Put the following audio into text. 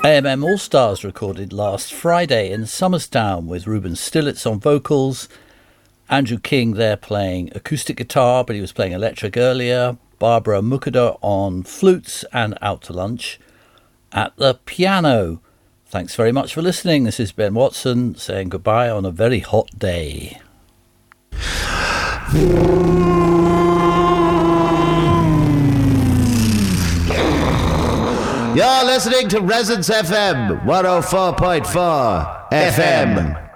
AMM All Stars recorded last Friday in Somerstown with Ruben Stillitz on vocals, Andrew King there playing acoustic guitar, but he was playing electric earlier, Barbara Mukada on flutes, and Out to Lunch at the piano. Thanks very much for listening. This is Ben Watson saying goodbye on a very hot day. You're listening to Resonance FM 104.4 FM.